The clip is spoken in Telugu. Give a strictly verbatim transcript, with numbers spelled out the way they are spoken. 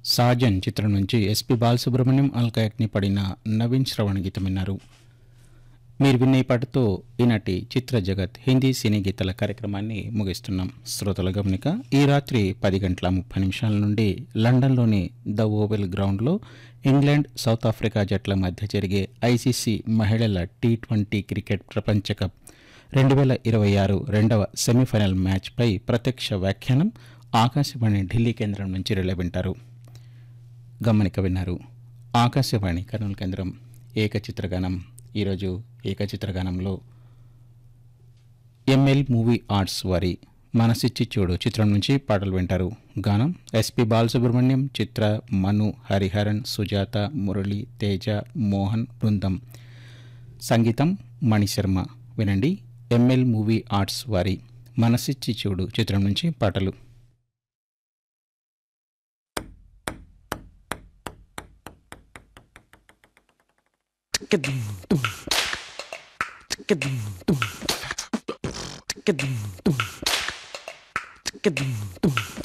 సాజన్ చిత్రం నుంచి ఎస్పి బాలసుబ్రహ్మణ్యం అల్కాయక్ని పడిన నవీన్ శ్రవణ్ గీతం విన్నారు. మీరు విన్న ఈ పాటతో ఈనాటి చిత్ర జగత్ హిందీ సినీ గీతాల కార్యక్రమాన్ని ముగిస్తున్నాం. శ్రోతల గమనిక, ఈ రాత్రి పది గంటల ముప్పై నిమిషాల నుండి లండన్లోని ద ఓవెల్ గ్రౌండ్లో ఇంగ్లాండ్ సౌత్ ఆఫ్రికా జట్ల మధ్య జరిగే ఐసీసీ మహిళల టీ ట్వంటీ క్రికెట్ ప్రపంచ కప్ రెండు వేల ఇరవై ఆరు రెండవ సెమీఫైనల్ మ్యాచ్పై ప్రత్యక్ష వ్యాఖ్యానం ఆకాశవాణి ఢిల్లీ కేంద్రం నుంచి రిలే వింటారు. గమనిక విన్నారు. ఆకాశవాణి కర్నూలు కేంద్రం ఏకచిత్రగానం. ఈరోజు ఏకచిత్రగానంలో ఎంఎల్ మూవీ ఆర్ట్స్ వారి మనసిచ్చి చూడు చిత్రం నుంచి పాటలు వింటారు. గానం ఎస్పి బాలసుబ్రహ్మణ్యం, చిత్ర, మను, హరిహరన్, సుజాత, మురళి, తేజ, మోహన్ బృందం. సంగీతం మణిశర్మ. వినండి, ఎంఎల్ మూవీ ఆర్ట్స్ వారి మనసిచ్చి చూడు చిత్రం నుంచి పాటలు. Get